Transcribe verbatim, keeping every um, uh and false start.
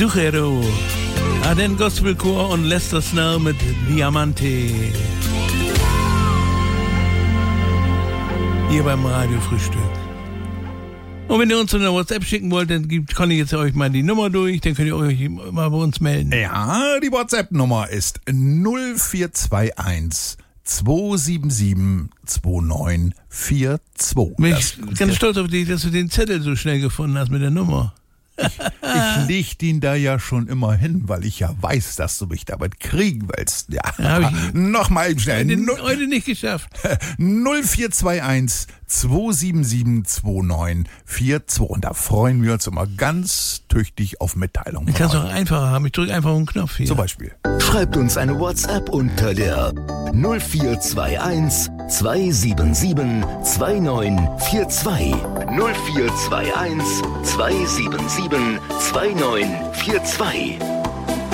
Suchero, Aden Gospelchor und Lester Snell mit Diamante. Hier beim Radiofrühstück. Und wenn ihr uns eine WhatsApp schicken wollt, dann gibt, kann ich jetzt euch mal die Nummer durch, dann könnt ihr euch mal bei uns melden. Ja, die WhatsApp-Nummer ist null vier zwei eins zwei sieben sieben zwei neun vier zwei. Bin ich ganz stolz auf dich, dass du den Zettel so schnell gefunden hast mit der Nummer. Ich leg den da ja schon immer hin, weil ich ja weiß, dass du mich damit kriegen willst. Ja, ja nochmal eben schnell. Den heute nicht geschafft. null vier zwei eins zwei sieben sieben zwei neun vier zwei. Und da freuen wir uns immer ganz tüchtig auf Mitteilungen. Ich kann es auch einfacher haben. Ich drücke einfach einen Knopf hier. Zum Beispiel. Schreibt uns eine WhatsApp unter der null vier zwei eins zwei sieben sieben zwei neun vier zwei. null vier zwei eins zwei sieben sieben zwei neun vier zwei.